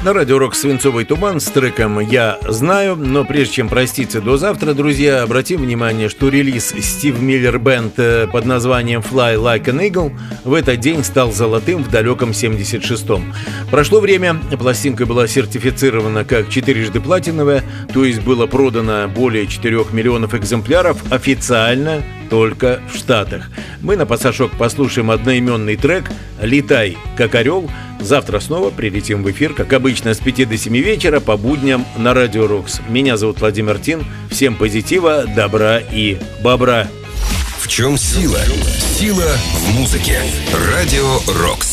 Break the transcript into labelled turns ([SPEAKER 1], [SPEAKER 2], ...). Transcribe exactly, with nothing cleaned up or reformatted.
[SPEAKER 1] На Радио Рок «Свинцовый туман» с треком «Я знаю». Но прежде чем проститься до завтра, друзья, обратим внимание, что релиз Steve Miller Band под названием «Fly Like an Eagle» в этот день стал золотым в далеком семьдесят шестом. Прошло время, пластинка была сертифицирована как четырежды платиновая, то есть было продано более четырех миллионов экземпляров официально только в Штатах. Мы на пасашок послушаем одноименный трек «Летай, как орел». Завтра снова прилетим в эфир, как обычно, с пяти до семи вечера по будням на Радио Рокс. Меня зовут Владимир Тин. Всем позитива, добра и бобра.
[SPEAKER 2] В чем сила? Сила в музыке. Радио Рокс.